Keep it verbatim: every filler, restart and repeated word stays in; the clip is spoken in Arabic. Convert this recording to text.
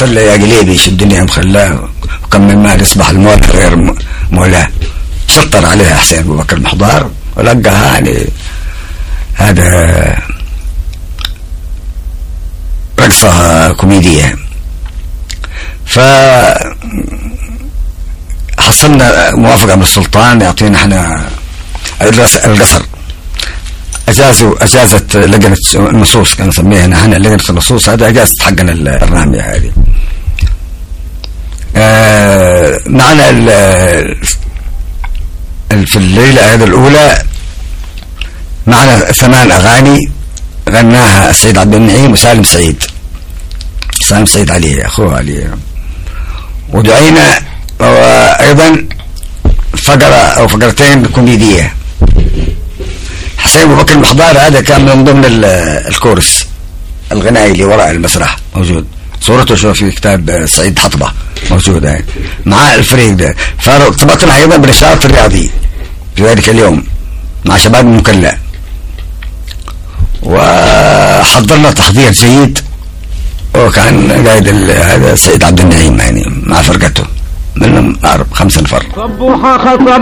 خلى يا قليبي شو الدنيا مخلاه، وكم من مال يصبح المولى غير مولاه. شطر عليها حسين أبو بكر المحضار ولقاها يعني هذا رقصة كوميدية. ف حصلنا موافقة من السلطان يعطينا احنا القصر، اجازوا اجازت لجنة النصوص كان نسميها نحن لجنة النصوص، هذا اجازت حقنا البرنامج هذه. آه معنا في الليلة هذه الأولى معنا ثمان أغاني غناها السيد عبد النعيم وسالم سعيد، سالم سعيد علي أخوه علي. ودعينا أيضا فقرة أو فقرتين كوميدية. حسين أبو بكر المحضار هذا كان من ضمن الكورس الغنائي اللي وراء المسرح موجود، صورته شو في كتاب سعيد حطبة موجودة يعني. مع الفريق ده فارتبطنا أيضا بالنشاط الرياضي في ذلك اليوم مع شباب المكلا، وحضرنا تحضير جيد، وكان قايد هذا سيد عبد النعيم يعني مع فرقته، منهم أعرف خمسة نفر. صبوحة خصب